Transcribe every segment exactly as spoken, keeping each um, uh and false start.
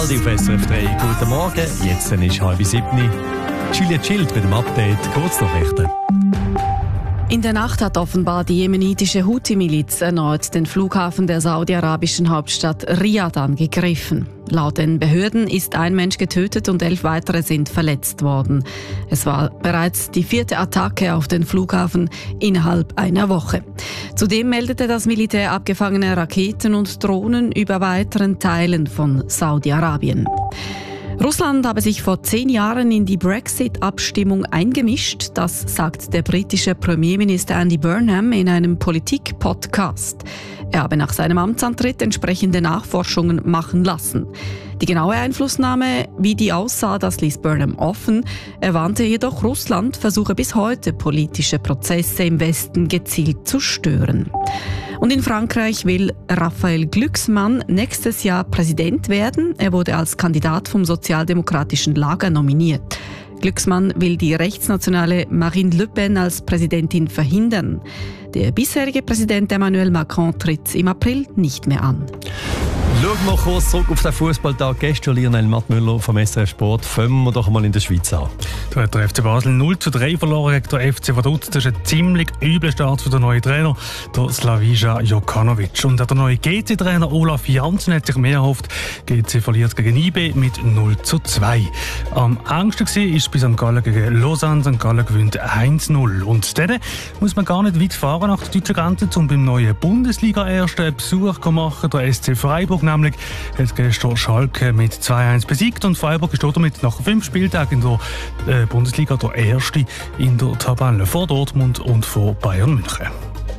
Vivaldi auf S R F drei. Guten Morgen, jetzt ist halb sieben. Julia Schild mit dem Update, Kurznachrichten. In der Nacht hat offenbar die jemenitische Houthi-Miliz erneut den Flughafen der saudi-arabischen Hauptstadt Riyadh angegriffen. Laut den Behörden ist ein Mensch getötet und elf weitere sind verletzt worden. Es war bereits die vierte Attacke auf den Flughafen innerhalb einer Woche. Zudem meldete das Militär abgefangene Raketen und Drohnen über weiteren Teilen von Saudi-Arabien. Russland habe sich vor zehn Jahren in die Brexit-Abstimmung eingemischt, das sagt der britische Premierminister Andy Burnham in einem Politik-Podcast. Er habe nach seinem Amtsantritt entsprechende Nachforschungen machen lassen. Die genaue Einflussnahme, wie die aussah, das ließ Burnham offen. Er warnte jedoch, Russland versuche bis heute politische Prozesse im Westen gezielt zu stören. Und in Frankreich will Raphael Glucksmann nächstes Jahr Präsident werden. Er wurde als Kandidat vom sozialdemokratischen Lager nominiert. Glucksmann will die rechtsnationale Marine Le Pen als Präsidentin verhindern. Der bisherige Präsident Emmanuel Macron tritt im April nicht mehr an. Schauen wir kurz zurück auf den Fußballtag gestern. Lionel Mattmüller vom S R F Sport. Fangen wir doch mal in der Schweiz an. Da hat der F C Basel null zu drei verloren gegen den F C Vaduz. Das ist ein ziemlich übler Start für den neuen Trainer, der Slavisa Jokanovic. Und auch der neue G C-Trainer Olaf Janssen hat sich mehr erhofft. G C verliert gegen I B mit null zu zwei. Am engsten war es bei Sankt Gallen gegen Lausanne. Sankt Gallen gewinnt eins null. Und dann muss man gar nicht weit fahren nach der deutschen Grenze, um beim neuen Bundesliga-Ersten einen Besuch zu machen. Der S C Freiburg nämlich hat gestern Schalke mit zwei eins besiegt und Freiburg ist damit nach fünf Spieltagen in der äh, Bundesliga der Erste in der Tabelle vor Dortmund und vor Bayern München.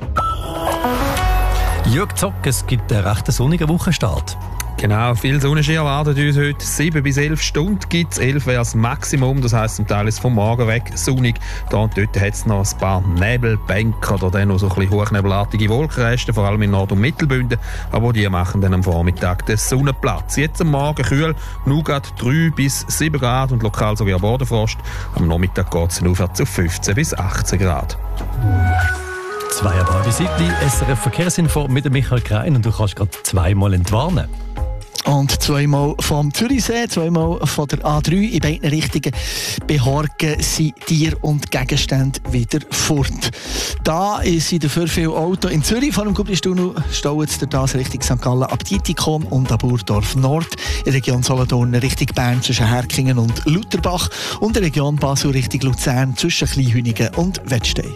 Jürg Zock, es gibt einen recht sonnigen Wochenstart. Genau, viel Sonnenschein erwartet uns heute. sieben bis elf Stunden gibt es. elf wäre das Maximum, das heisst zum Teil ist vom Morgen weg sonnig. Da und dort hat es noch ein paar Nebelbänke oder dann noch so ein bisschen hochnebelartige Wolkenreste, vor allem in Nord- und Mittelbünden. Aber die machen dann am Vormittag den Sonnenplatz. Jetzt am Morgen kühl, nur gerade drei bis sieben Grad und lokal sowie am Bodenfrost. Am Nachmittag geht es aufwärts auf fünfzehn bis achtzehn Grad. Zwei ab halb sieben, S R F Verkehrsinfo mit Michael Krein und du kannst gerade zweimal entwarnen. Und zweimal vom Zürichsee, zweimal von der A drei in beiden Richtungen behorgen sind Tiere und Gegenstände wieder fort. Da sind dafür viele Autos in Zürich, vor dem Gubristunnel stauen sie das Richtung Sankt Gallen ab Dietikon und ab Burdorf Nord, in der Region Solothurn Richtung Bern zwischen Herkingen und Lutherbach und in der Region Basel Richtung Luzern zwischen Kleinhünigen und Wettstein.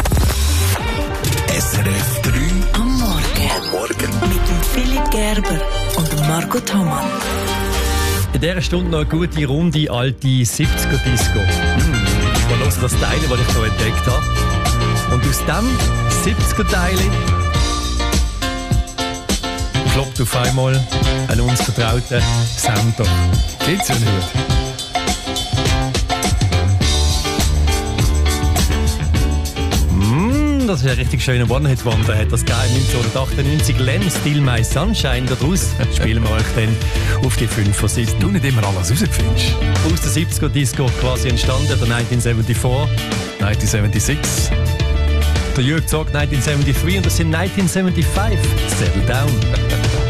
S R F drei am Morgen. Am Morgen. Mit dem Philipp Gerber und dem Margot Homann. In dieser Stunde noch eine gute Runde alte siebziger-Disco. Hm, wir hören das Teil, das ich noch entdeckt habe. Und aus diesem siebziger-Teil klopft auf einmal ein uns vertrauter Sender. Geht's ja nicht? Das ist ein richtig schöner One-Hit-Wonder. Hat das gegeben neunzehnhundertachtundneunzig. Len, Still My Sunshine. Daraus spielen wir euch dann auf die fünf von sieben. Du nicht immer alles rausfindest. Aus der siebziger-Disco quasi entstanden, der neunzehnhundertvierundsiebzig. neunzehnhundertfünfundsiebzig. Der Jürg sagt neunzehnhundertdreiundsiebzig und das sind neunzehnhundertfünfundsiebzig. Settle down.